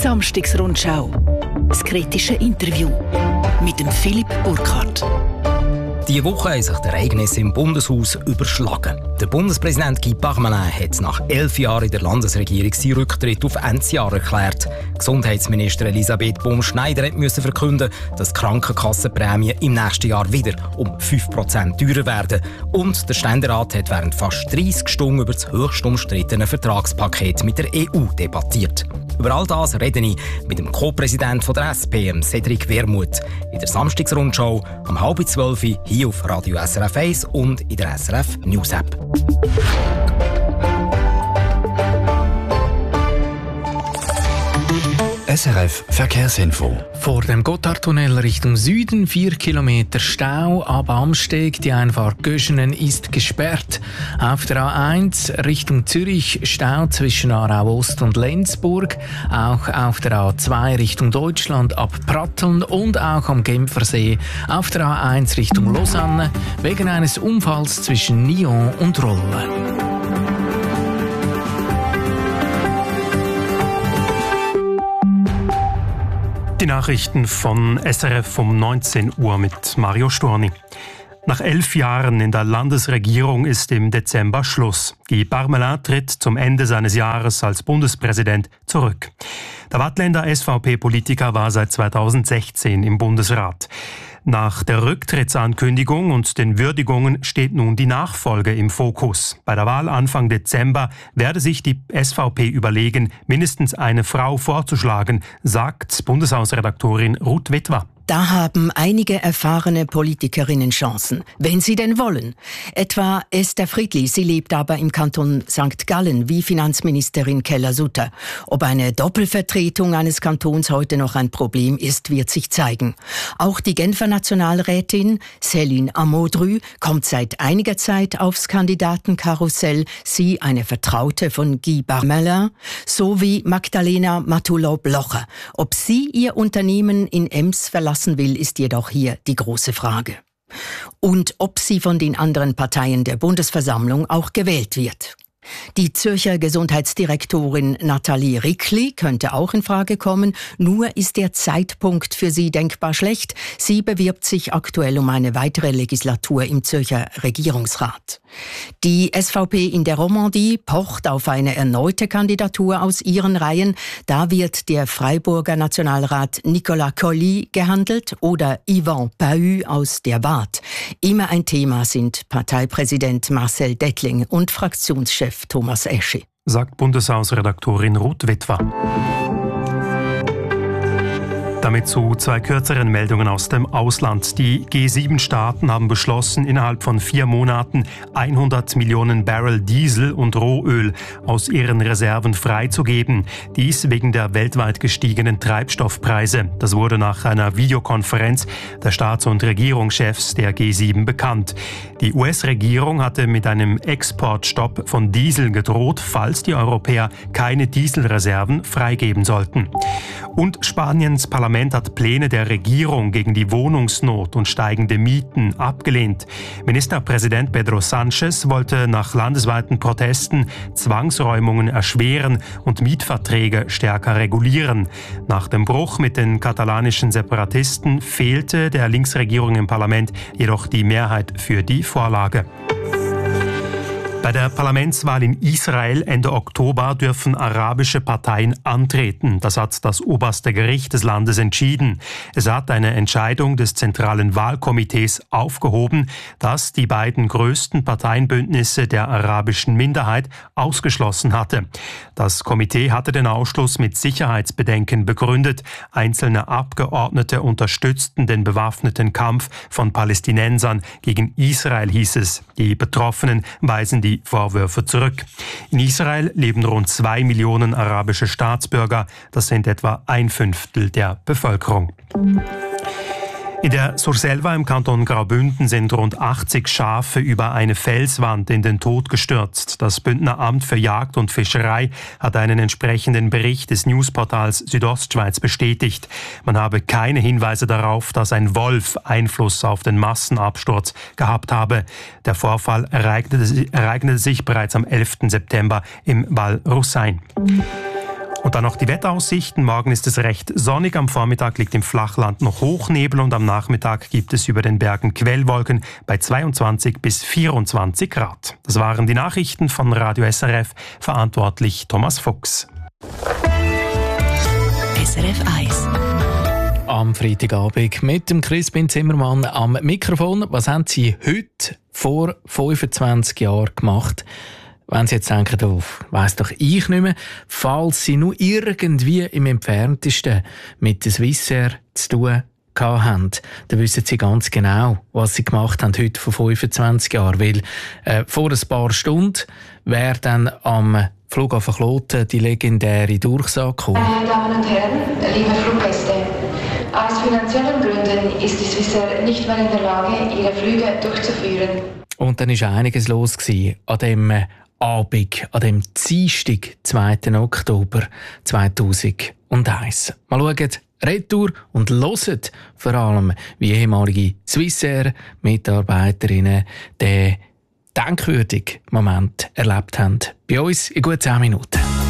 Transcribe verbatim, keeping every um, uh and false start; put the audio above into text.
Samstagsrundschau. Das kritische Interview mit dem Philipp Burkhardt. Diese Woche haben sich die Ereignisse im Bundeshaus überschlagen. Der Bundespräsident Guy Parmelin hat nach elf Jahren in der Landesregierung seinen Rücktritt auf Endsjahr erklärt. Gesundheitsministerin Elisabeth Baum-Schneider musste verkünden, dass die Krankenkassenprämien im nächsten Jahr wieder um fünf Prozent teurer werden. Und der Ständerat hat während fast dreissig Stunden über das höchst umstrittene Vertragspaket mit der E U debattiert. Über all das rede ich mit dem Co-Präsidenten der S P, Cedric Wermuth, in der Samstagsrundschau um halb zwölf hier auf Radio S R F eins und in der S R F News App. S R F Verkehrsinfo. Vor dem Gotthardtunnel Richtung Süden vier Kilometer Stau. Ab Amsteg die Einfahrt Göschenen ist gesperrt. Auf der A eins Richtung Zürich Stau zwischen Aarau Ost und Lenzburg. Auch auf der A zwei Richtung Deutschland ab Pratteln und auch am Genfersee. Auf der A eins Richtung Lausanne wegen eines Unfalls zwischen Nyon und Rolle. Die Nachrichten von S R F um neunzehn Uhr mit Mario Storni. Nach elf Jahren in der Landesregierung ist im Dezember Schluss. Guy Parmelin tritt zum Ende seines Jahres als Bundespräsident zurück. Der Waadtländer S V P-Politiker war seit zweitausendsechzehn im Bundesrat. Nach der Rücktrittsankündigung und den Würdigungen steht nun die Nachfolge im Fokus. Bei der Wahl Anfang Dezember werde sich die S V P überlegen, mindestens eine Frau vorzuschlagen, sagt Bundeshausredaktorin Ruth Witwer. Da haben einige erfahrene Politikerinnen Chancen, wenn sie denn wollen. Etwa Esther Friedli, sie lebt aber im Kanton Sankt Gallen wie Finanzministerin Keller-Sutter. Ob eine Doppelvertretung eines Kantons heute noch ein Problem ist, wird sich zeigen. Auch die Genfer Nationalrätin Céline Amodru kommt seit einiger Zeit aufs Kandidatenkarussell. Sie, eine Vertraute von Guy Parmelin, sowie Magdalena Matullo-Blocher. Ob sie ihr Unternehmen in Ems verlassen will, ist jedoch hier die große Frage. Und ob sie von den anderen Parteien der Bundesversammlung auch gewählt wird. Die Zürcher Gesundheitsdirektorin Nathalie Rickli könnte auch in Frage kommen, nur ist der Zeitpunkt für sie denkbar schlecht. Sie bewirbt sich aktuell um eine weitere Legislatur im Zürcher Regierungsrat. Die S V P in der Romandie pocht auf eine erneute Kandidatur aus ihren Reihen. Da wird der Freiburger Nationalrat Nicolas Colli gehandelt oder Yvan Pahu aus der Waadt. Immer ein Thema sind Parteipräsident Marcel Dettling und Fraktionschef Thomas Eschi. Sagt Bundeshausredaktorin Ruth Witwer. Damit zu zwei kürzeren Meldungen aus dem Ausland. Die G sieben Staaten haben beschlossen, innerhalb von vier Monaten hundert Millionen Barrel Diesel und Rohöl aus ihren Reserven freizugeben. Dies wegen der weltweit gestiegenen Treibstoffpreise. Das wurde nach einer Videokonferenz der Staats- und Regierungschefs der G sieben bekannt. Die U S-Regierung hatte mit einem Exportstopp von Diesel gedroht, falls die Europäer keine Dieselreserven freigeben sollten. Und Spaniens Parlament hat Pläne der Regierung gegen die Wohnungsnot und steigende Mieten abgelehnt. Ministerpräsident Pedro Sánchez wollte nach landesweiten Protesten Zwangsräumungen erschweren und Mietverträge stärker regulieren. Nach dem Bruch mit den katalanischen Separatisten fehlte der Linksregierung im Parlament jedoch die Mehrheit für die Vorlage. Bei der Parlamentswahl in Israel Ende Oktober dürfen arabische Parteien antreten. Das hat das oberste Gericht des Landes entschieden. Es hat eine Entscheidung des Zentralen Wahlkomitees aufgehoben, das die beiden größten Parteienbündnisse der arabischen Minderheit ausgeschlossen hatte. Das Komitee hatte den Ausschluss mit Sicherheitsbedenken begründet. Einzelne Abgeordnete unterstützten den bewaffneten Kampf von Palästinensern gegen Israel, hieß es. Die Betroffenen weisen die Vorwürfe zurück. In Israel leben rund zwei Millionen arabische Staatsbürger. Das sind etwa ein Fünftel der Bevölkerung. In der Surselva im Kanton Graubünden sind rund achtzig Schafe über eine Felswand in den Tod gestürzt. Das Bündner Amt für Jagd und Fischerei hat einen entsprechenden Bericht des Newsportals Südostschweiz bestätigt. Man habe keine Hinweise darauf, dass ein Wolf Einfluss auf den Massenabsturz gehabt habe. Der Vorfall ereignete sich bereits am elften September im Val Russain. Und dann noch die Wetteraussichten. Morgen ist es recht sonnig. Am Vormittag liegt im Flachland noch Hochnebel und am Nachmittag gibt es über den Bergen Quellwolken bei zweiundzwanzig bis vierundzwanzig Grad. Das waren die Nachrichten von Radio S R F. Verantwortlich Thomas Fuchs. S R F eins. Am Freitagabend mit dem Crispin Zimmermann am Mikrofon. Was haben Sie heute vor fünfundzwanzig Jahren gemacht? Wenn Sie jetzt denken, oh, weiss doch ich nicht mehr, falls Sie nur irgendwie im Entferntesten mit der Swissair zu tun haben, dann wissen Sie ganz genau, was Sie gemacht haben heute vor fünfundzwanzig Jahren. Weil äh, vor ein paar Stunden wäre dann am Flughafen Kloten die legendäre Durchsage gekommen. Meine Damen und Herren, liebe Fluggäste, aus finanziellen Gründen ist die Swissair nicht mehr in der Lage, ihre Flüge durchzuführen. Und dann war einiges los an dem Abend, an dem Dienstag, zweiten Oktober zweitausendeins. Mal schauen, retour und hören vor allem, wie ehemalige Swissair-Mitarbeiterinnen den denkwürdigen Moment erlebt haben. Bei uns in gut zehn Minuten.